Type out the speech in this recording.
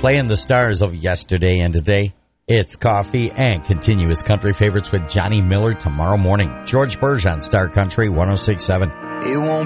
Playing the stars of yesterday and today. It's coffee and continuous country favorites with Johnny Miller tomorrow morning. George Burge on Star Country 106.7. It won't